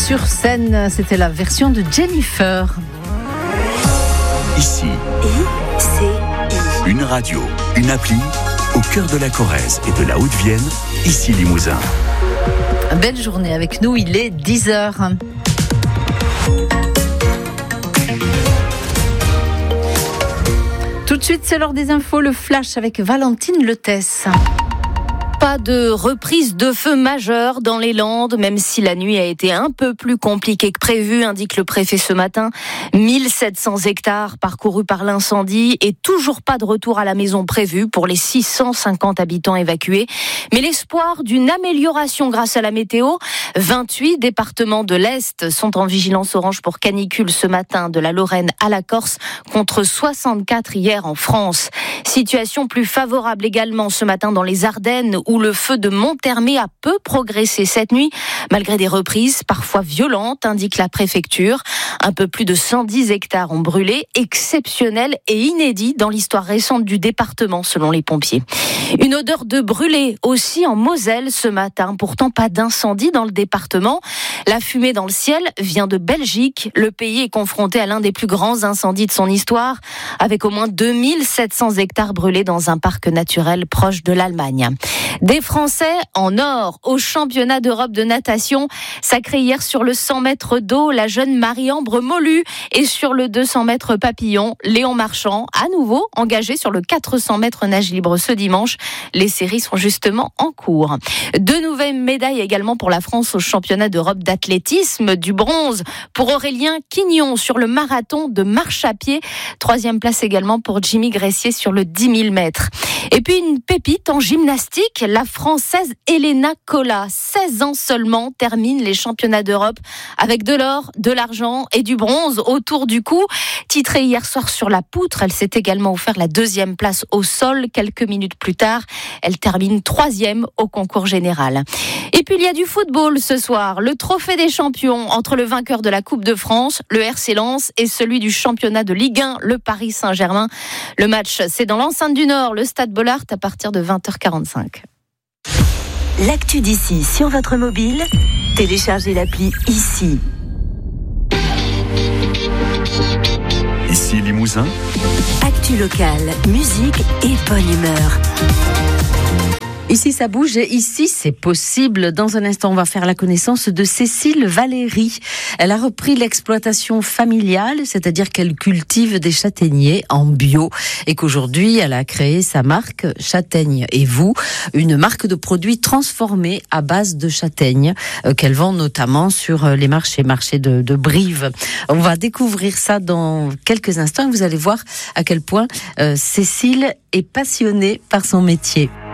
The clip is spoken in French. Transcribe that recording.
sur scène. C'était la version de Jennifer. Ici, une radio, une appli, au cœur de la Corrèze et de la Haute-Vienne, ici Limousin. Belle journée avec nous, il est 10h. Tout de suite, c'est l'heure des infos, le flash avec Valentine Letès. Pas de reprise de feu majeure dans les Landes, même si la nuit a été un peu plus compliquée que prévu, indique le préfet ce matin. 1700 hectares parcourus par l'incendie et toujours pas de retour à la maison prévu pour les 650 habitants évacués. Mais l'espoir d'une amélioration grâce à la météo. 28 départements de l'Est sont en vigilance orange pour canicule ce matin, de la Lorraine à la Corse, contre 64 hier en France. Situation plus favorable également ce matin dans les Ardennes, où le feu de Monthermé a peu progressé cette nuit, malgré des reprises parfois violentes, indique la préfecture. Un peu plus de 110 hectares ont brûlé, exceptionnel et inédit dans l'histoire récente du département, selon les pompiers. Une odeur de brûlé aussi en Moselle ce matin, pourtant pas d'incendie dans le département. La fumée dans le ciel vient de Belgique. Le pays est confronté à l'un des plus grands incendies de son histoire, avec au moins 2700 hectares brûlés dans un parc naturel proche de l'Allemagne. Des Français en or au championnat d'Europe de natation. Sacrée hier sur le 100 mètres d'eau, la jeune Marie-Ambre Molu, et sur le 200 mètres papillon, Léon Marchand, à nouveau engagé sur le 400 mètres nage libre ce dimanche. Les séries sont justement en cours. 2 nouvelles médailles également pour la France au championnat d'Europe d'athlétisme. Du bronze pour Aurélien Quignon sur le marathon de marche à pied. 3e place également pour Jimmy Gressier sur le 10 000 mètres. Et puis une pépite en gymnastique, la Française Elena Cola, 16 ans seulement, termine les championnats d'Europe avec de l'or, de l'argent et du bronze autour du cou. Titrée hier soir sur la poutre, elle s'est également offert la 2e place au sol. Quelques minutes plus tard, elle termine 3e au concours général. Et puis il y a du football ce soir, le trophée des champions entre le vainqueur de la Coupe de France, le RC Lens, et celui du championnat de Ligue 1, le Paris Saint-Germain. Le match, c'est dans l'enceinte du Nord, le stade Bollaert, à partir de 20h45. L'actu d'ici sur votre mobile, téléchargez l'appli Ici. Ici Limousin. Actu locale, musique et bonne humeur. Ici, ça bouge et ici, c'est possible. Dans un instant, on va faire la connaissance de Cécile Valéry. Elle a repris l'exploitation familiale, c'est-à-dire qu'elle cultive des châtaigniers en bio et qu'aujourd'hui, elle a créé sa marque Châtaigne et vous, une marque de produits transformés à base de châtaignes qu'elle vend notamment sur les marchés de Brive. On va découvrir ça dans quelques instants et vous allez voir à quel point Cécile est passionnée par son métier.